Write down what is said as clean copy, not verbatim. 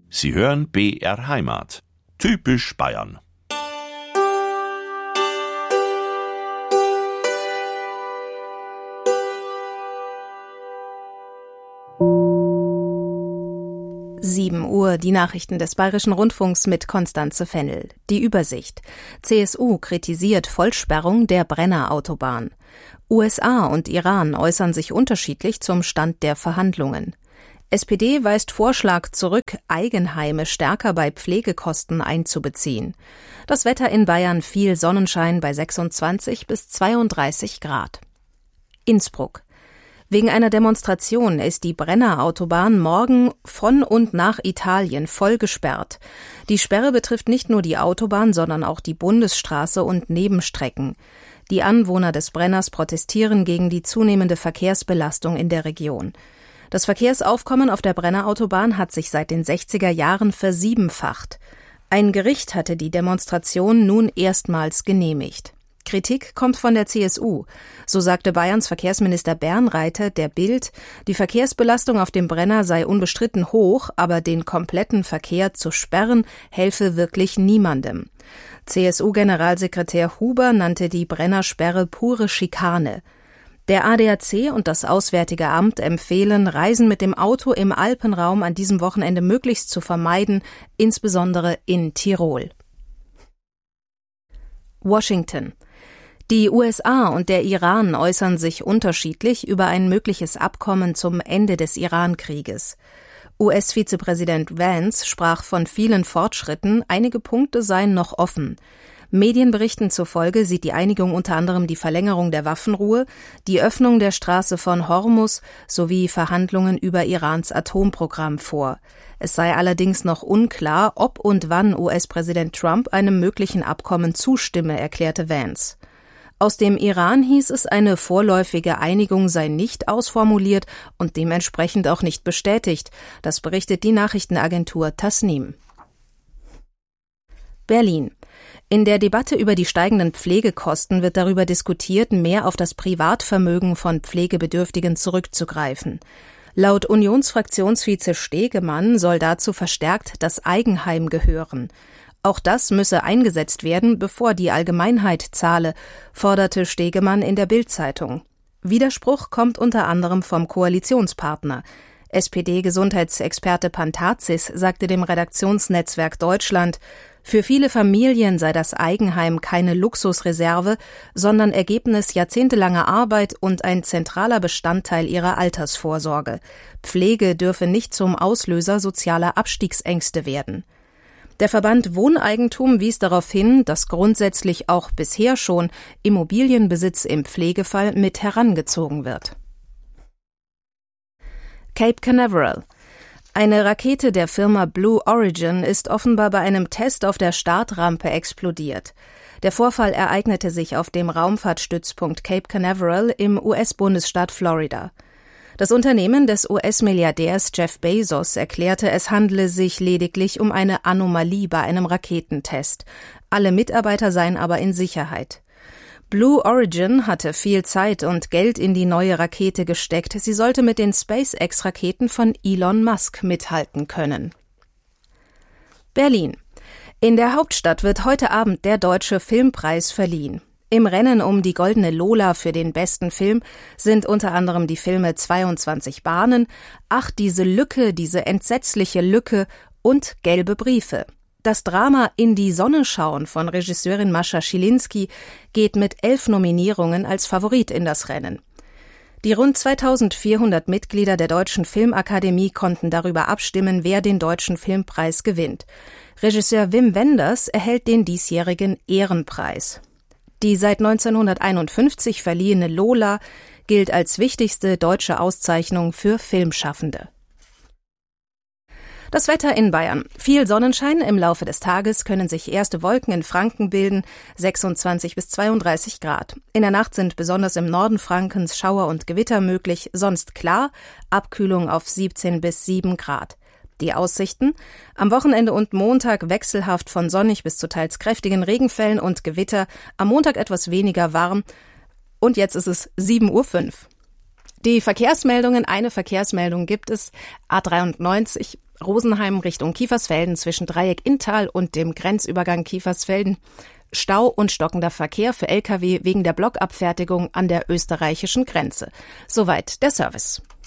Sie hören BR Heimat. Typisch Bayern. Uhr, die Nachrichten des Bayerischen Rundfunks mit Konstanze Fennel. Die Übersicht. CSU kritisiert Vollsperrung der Brenner-Autobahn. USA und Iran äußern sich unterschiedlich zum Stand der Verhandlungen. SPD weist Vorschlag zurück, Eigenheime stärker bei Pflegekosten einzubeziehen. Das Wetter in Bayern: viel Sonnenschein bei 26 bis 32 Grad. Innsbruck. Wegen einer Demonstration ist die Brenner-Autobahn morgen von und nach Italien voll gesperrt. Die Sperre betrifft nicht nur die Autobahn, sondern auch die Bundesstraße und Nebenstrecken. Die Anwohner des Brenners protestieren gegen die zunehmende Verkehrsbelastung in der Region. Das Verkehrsaufkommen auf der Brenner-Autobahn hat sich seit den 60er Jahren versiebenfacht. Ein Gericht hatte die Demonstration nun erstmals genehmigt. Kritik kommt von der CSU. So sagte Bayerns Verkehrsminister Bernreiter der Bild, die Verkehrsbelastung auf dem Brenner sei unbestritten hoch, aber den kompletten Verkehr zu sperren, helfe wirklich niemandem. CSU-Generalsekretär Huber nannte die Brennersperre pure Schikane. Der ADAC und das Auswärtige Amt empfehlen, Reisen mit dem Auto im Alpenraum an diesem Wochenende möglichst zu vermeiden, insbesondere in Tirol. Washington. Die USA und der Iran äußern sich unterschiedlich über ein mögliches Abkommen zum Ende des Iran-Krieges. US-Vizepräsident Vance sprach von vielen Fortschritten, einige Punkte seien noch offen. Medienberichten zufolge sieht die Einigung unter anderem die Verlängerung der Waffenruhe, die Öffnung der Straße von Hormuz sowie Verhandlungen über Irans Atomprogramm vor. Es sei allerdings noch unklar, ob und wann US-Präsident Trump einem möglichen Abkommen zustimme, erklärte Vance. Aus dem Iran hieß es, eine vorläufige Einigung sei nicht ausformuliert und dementsprechend auch nicht bestätigt. Das berichtet die Nachrichtenagentur Tasnim. Berlin. In der Debatte über die steigenden Pflegekosten wird darüber diskutiert, mehr auf das Privatvermögen von Pflegebedürftigen zurückzugreifen. Laut Unionsfraktionsvize Stegemann soll dazu verstärkt das Eigenheim gehören. Auch das müsse eingesetzt werden, bevor die Allgemeinheit zahle, forderte Stegemann in der Bild-Zeitung. Widerspruch kommt unter anderem vom Koalitionspartner. SPD-Gesundheitsexperte Pantazis sagte dem Redaktionsnetzwerk Deutschland, für viele Familien sei das Eigenheim keine Luxusreserve, sondern Ergebnis jahrzehntelanger Arbeit und ein zentraler Bestandteil ihrer Altersvorsorge. Pflege dürfe nicht zum Auslöser sozialer Abstiegsängste werden. Der Verband Wohneigentum wies darauf hin, dass grundsätzlich auch bisher schon Immobilienbesitz im Pflegefall mit herangezogen wird. Cape Canaveral. Eine Rakete der Firma Blue Origin ist offenbar bei einem Test auf der Startrampe explodiert. Der Vorfall ereignete sich auf dem Raumfahrtstützpunkt Cape Canaveral im US-Bundesstaat Florida. Das Unternehmen des US-Milliardärs Jeff Bezos erklärte, es handle sich lediglich um eine Anomalie bei einem Raketentest. Alle Mitarbeiter seien aber in Sicherheit. Blue Origin hatte viel Zeit und Geld in die neue Rakete gesteckt. Sie sollte mit den SpaceX-Raketen von Elon Musk mithalten können. Berlin. In der Hauptstadt wird heute Abend der Deutsche Filmpreis verliehen. Im Rennen um die Goldene Lola für den besten Film sind unter anderem die Filme 22 Bahnen, Ach, diese Lücke, diese entsetzliche Lücke und Gelbe Briefe. Das Drama In die Sonne schauen von Regisseurin Mascha Schilinski geht mit 11 Nominierungen als Favorit in das Rennen. Die rund 2400 Mitglieder der Deutschen Filmakademie konnten darüber abstimmen, wer den Deutschen Filmpreis gewinnt. Regisseur Wim Wenders erhält den diesjährigen Ehrenpreis. Die seit 1951 verliehene Lola gilt als wichtigste deutsche Auszeichnung für Filmschaffende. Das Wetter in Bayern. Viel Sonnenschein, im Laufe des Tages können sich erste Wolken in Franken bilden, 26 bis 32 Grad. In der Nacht sind besonders im Norden Frankens Schauer und Gewitter möglich, sonst klar, Abkühlung auf 17 bis 7 Grad. Die Aussichten: am Wochenende und Montag wechselhaft von sonnig bis zu teils kräftigen Regenfällen und Gewitter, am Montag etwas weniger warm und jetzt ist es 7:05 Uhr. Die Verkehrsmeldungen, eine Verkehrsmeldung gibt es, A93 Rosenheim Richtung Kiefersfelden zwischen Dreieck Inntal und dem Grenzübergang Kiefersfelden. Stau und stockender Verkehr für Lkw wegen der Blockabfertigung an der österreichischen Grenze. Soweit der Service.